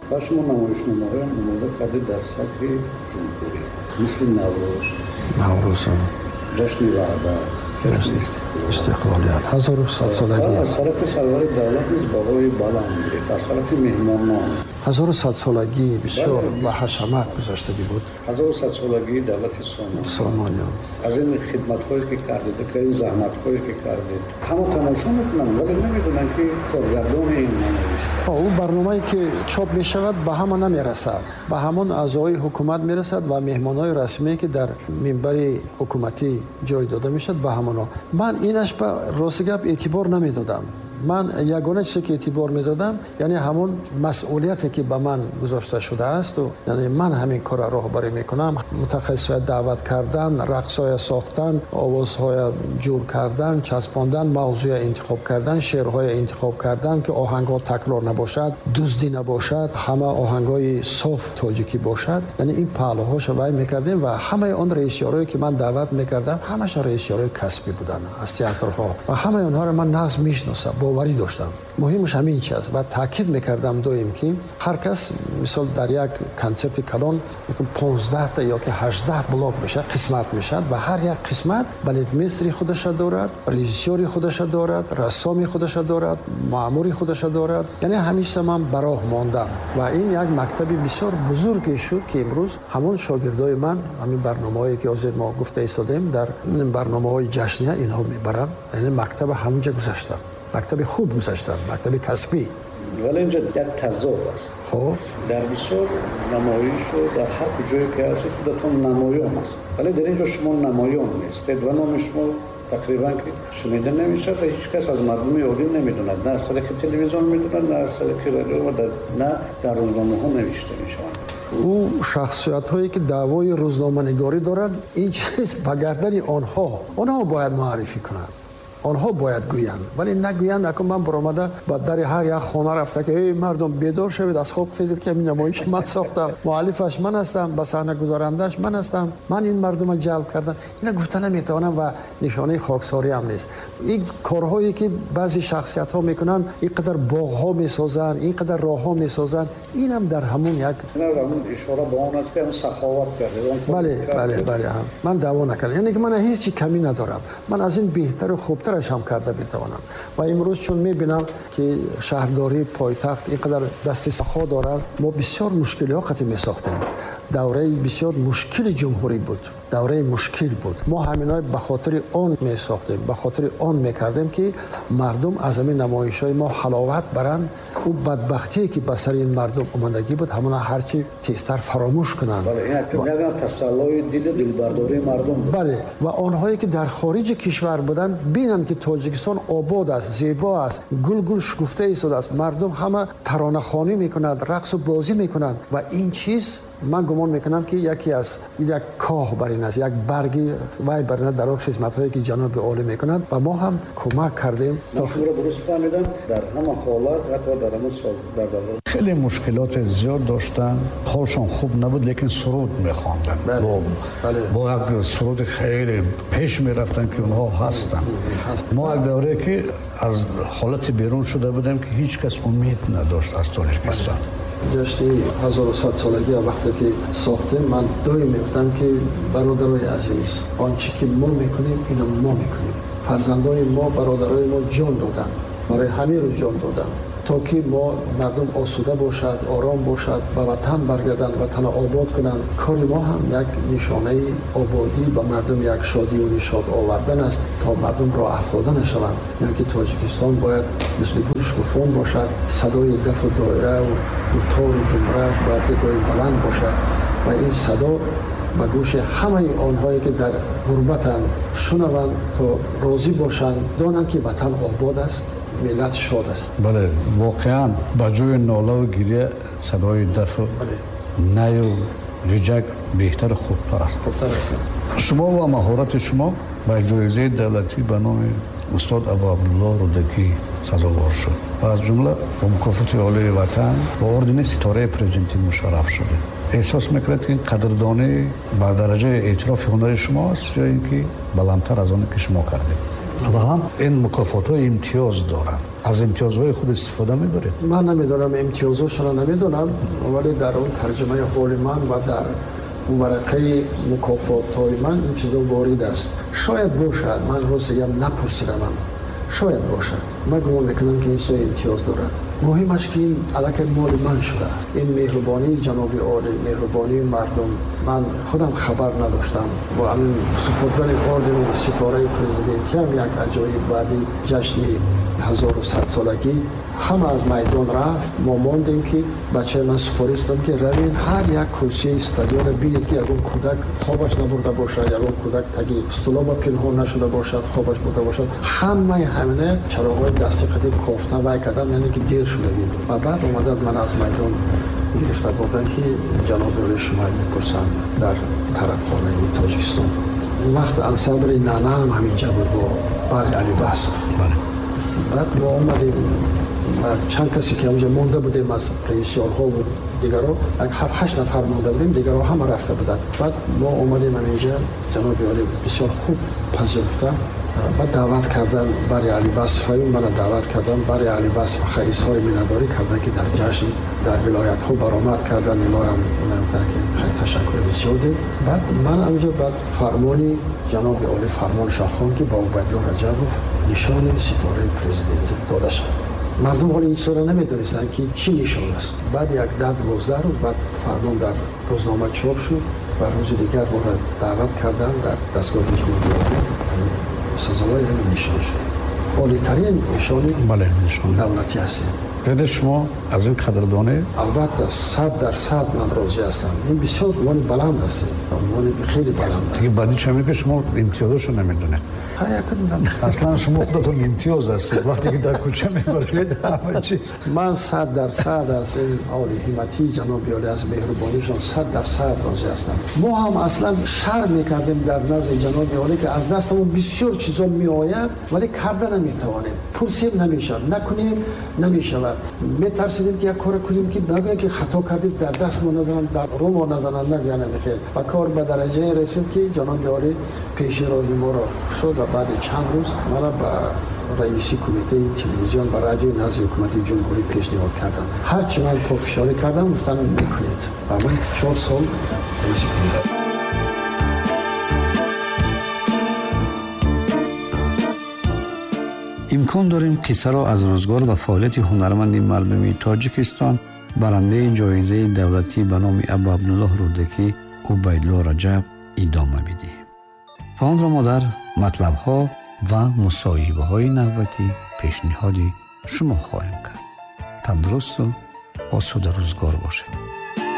و شما نمایشنامه‌های هم آماده کردید در سطح جمهوری مثل نوروز، جشن وحدت، جشن استقلالیت 1100 سالگی از طرف سرور دولت نیز باقای بالا می‌گرفت، از طرف مهمانان 1100 سالگی بسیار با حشمت گذشتگی بود. 1100 سالگی دولت سامانیان از این خدمت‌هایی که کردید، که این زحمت‌هایی که کردید همه تماشا می‌کنن ولی نمی‌دونن که کارگردان این نمایشگاه اون برنامه‌ای که چاپ می‌شود به همه نمی‌رسد، به همون اعضای حکومت می‌رسد و مهمان‌های رسمی که در منبر حکومتی جای داده می‌شد به همونا. من اینش به راست گپ اعتبار نمی‌دادم. من یگانه چیزی که اعتبار میدادم یعنی همون مسئولیتی که به من گذاشته شده است و یعنی من همین کار را راهبری میکنم. متخصص دعوت کردن، رقص‌های ساختن، آوازهای جور کردن، چسباندن، موضوع انتخاب کردن، شعرهای انتخاب کردن که آهنگ‌ها تکرار نباشد، دزدی نباشد، همه آهنگ‌های صاف تاجیکی باشد. یعنی این پهلوهاش وای میکردیم و همه اون رئیسیارایی که من دعوت میکردم همش رئیسیارای کسبی بودن از تئاترها و همه اونها رو من نقص میشناسم، باوری داشتم. مهمش همین چیز و تاکید میکردم دویم که هر کس مثلا در یک کنسرت کلان 15 تا یا که 18 بلاک بشه قسمت میشد و هر یک قسمت بالتمستری خودش دارد، رژیسوری خودش دارد، رسامی خودش دارد، مأموری خودش دارد. یعنی همیشه من براه ماندم و این یک مکتبی بسیار بزرگی شد که امروز همون شاگردای من همین برنامه‌ای که از ما گفته ایستادیم در این برنامه‌های جشنیه اینها میبرن. یعنی مکتب همونجا گذاشتم، مکتب خوب گذاشتم، مکتب کسبی. ولی اینجا یک تضاد است. خب در بسیار نمایش و در هر جایی که هستید خودتون نمایان است، ولی در اینجا شما نمایان نیستید و نام شما تقریبا که شنیده نمیشه و هیچ کس از مردم عادی نمیدوند، نه از طریق تلویزیون میدونند، نه از طریق رادیو و نه در روزنامه ها نوشته میشوند. او شخصیت هایی که دعوای روزنامه نگاری دارند این چیز به گردن آنها باید معرفی کنند، آنها باید گویند، ولی نگویند. اگه من برآمده با در هر یک خانه رفته که ای مردم بیدار شوید از خواب خیزید که این نمایش من ساختم، مؤلفش من هستم، به صحنه گذارندش من هستم، من این مردم جلب کردم، اینا گفتن نمیتونم و نشانه خاکساری هم نیست. این کارهایی که بعضی شخصیت ها میکنن، اینقدر باغ ها میسازن، اینقدر راه ها میسازن، اینم در همون یک همون اشاره به اون است که هم سخاوت کرده. بله هم. من دعوا نکردم، یعنی که من هیچ چی کمی ندارم، من از این بهتر و خوبترش هم کرده میتوانم. و امروز چون میبینم که شهرداری پایتخت اینقدر دست سخا دارن، ما بسیار مشکلات میساختیم. دوره بسیار مشکل جمهوری بود، دوره مشکل بود. ما همینای به خاطر آن میساختیم، به خاطر آن میکردیم که مردم از همین نمایش‌های ما حلاوت برند. او بدبختی که به سر این مردم اومدگی بود همون هرچی تیزتر فراموش کنند. بله، این یک تسلای دلبرداری مردم بود. بله، و آنهایی که در خارج کشور بودند بینند که تاجیکستان آباد است، زیبا است، گل شکفته ایستاده است، مردم همه ترانه خوانی میکنند، رقص و بازی میکنند و این چیز من گمان میکنم که یکی از یک کاه بر این است، یک برگی وای برنه در اون خدمت‌هایی که جناب عالی میکنند و ما هم کمک کردیم. تا شما درست فهمیدم در همه حالات حتی در همه سال در دوران خیلی مشکلات زیاد داشتن، حالشون خوب نبود لیکن سرود میخواندن. با یک سرود خیلی پیش میرفتن که اونها هستن. ما یک دوره که از حالت بیرون شده بودیم که هیچ کس امید نداشت از تاجیکستان. جشن 1100 سالگی وقتی که ساختیم من دوی میگفتم که برادرای عزیز آنچه که ما میکنیم اینو ما میکنیم. فرزندای ما، برادرای ما جان دادن، برای همه رو جان دادن تا که ما مردم آسوده باشد، آرام باشد و وطن برگردند، وطن آباد کنند. کار ما هم یک نشانه آبادی به مردم، یک شادی و نشاط آوردن است تا مردم را افتاده نشوند. یعنی که تاجیکستان باید مثل گوشت و فون باشد، صدای دف و دایره و تار و دمرش باید که دایم بلند باشد و این صدا به گوش همه آنهایی که در غربتند شنوند تا راضی باشند، دانند که وطن آباد است، ملت شاد است. بله، واقعا با جای ناله و گریه صدای دف و نی و غیجک بهتر خوبتر است. شما و مهارت شما با جایزه دولتی به نام استاد ابو عبدالله رودکی سزاوار شد و از جمله با مکافات عالی وطن با اردن ستاره پرزیدنتی مشرف شده. احساس میکنید که قدردانی با درجه اعتراف هنر شما است یا اینکه بلندتر از آن که شما کردید؟ و هم این مکافات‌های امتیاز دارند. از امتیازهای خود استفاده می‌برید؟ من نمیدونم امتیازش را نمیدونم، ولی در اون ترجمه قول من و در ورقه مکافات‌های من این چیزا وارد است. شاید باشد، من روز هم نپرسیدم، شاید باشد. من گمان میکنم که این امتیاز دارد. مهمش که این علاقه مال من شده. این مهربانی جناب عالی، مهربانی مردم، من خودم خبر نداشتم. با همین سپردن اردن ستاره پرزیدنتی هم یک عجایب بعدی جشن 1100 سالگی همه از میدان رفت. ما ماندیم که بچه من سپارش دادم که روین هر یک کرسی استادیون بینید که یکون کودک خوابش نبرده باشد، یکون کودک تگی استولابا پنهان نشده باشد، خوابش بوده باشد. همه چراغ‌های دستی قدی کوفته وای کردن، یعنی که دیر شده بود. و بعد اومدن من از میدان گرفته بودن که جناب عالی شما میپرسند در طرفخانه تاجیکستان. وقت انسامبل نانا هم همینجا بود با برای علی باسف. بعد ما اومدیم چند کسی که همونجا مونده بودیم از رئیس جمهورها و دیگرها، 7-8 نفر مونده بودیم، دیگرها همه رفته بودن. بعد ما اومدیم اینجا، جناب عالی بسیار خوب پذیرفتن. بعد دعوت کردن برای علی باسف، من دعوت کردن برای علی باسف خیزهای مینداری کردن که در جشن در ولایت ها برآمد کردن. اینا هم گفتن که خیلی تشکر زیاده. بعد من همونجا بعد فرمانی جناب عالی فرمان شاخان که با عبیدالله رجبوف نشان ستاره پرزیدنت داده شد. مردم حالا این سوره نمیدونستن که چی نشان است. بعد یک 10-12 روز بعد فرمان در روزنامه چاپ شد و روز دیگر ما را دعوت کردن در دستگاه جمهوری عالی. سزاوار همین نشان شد. عالی ترین نشان دولتی هستیم. دیده شما از این قدردانی؟ البته 100% من راضی هستم. این بسیار عنوان بلند است. عنوان خیلی بلند است. دیگه بعدی چه میگه شما امتیازشو نمیدونید؟ اصلا شما خودتون امتیاز هستید وقتی که در کوچه میبرید همه چیز. من 100% از این عالی همتی جناب عالی از مهربانیشان 100% راضی هستم. ما هم اصلا شرم میکردیم در نزد جناب عالی که از دستمون بسیار چیزا میآید ولی کردن نمیتوانیم. پرسیم نمیشد، نکنیم نمیشود. میترسیدیم که یک کار کنیم که نگه که خطا کردیم در دستمون نزنن، در رومو نزنن، نگه خیر. و کار به درجه رسید که جناب عالی پیش راهی ما را شد و بعد چند روز مرا به رئیسی کمیته تلویزیون و رادیو نزد حکومت جمهوری پیشنهاد کردن. هرچی من پافشاری کردم گفتن میکنید و من 4 سال رئیسی کمیته. امکان داریم قصه را از روزگار و فعالیت هنرمند مردمی تاجیکستان برنده جایزه دولتی به نام ابا عبدالله رودکی عبیدالله رجب ادامه بدهیم. و آن را ما در مطلب‌ها و مصاحبه‌های نوبتی پیشنهاد شما خواهیم کرد. تندرست و آسوده روزگار باشید.